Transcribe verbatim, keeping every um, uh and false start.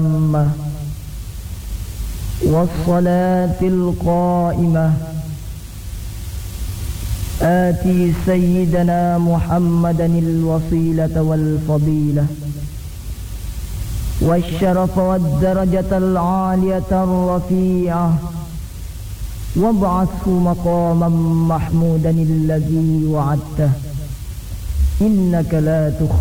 والصلاة القائمة آتي سيدنا محمدا الوسيلة والفضيلة والشرف والدرجة العالية الرفيعة وابعثه مقاما محمودا الذي وعدته إنك لا تخلف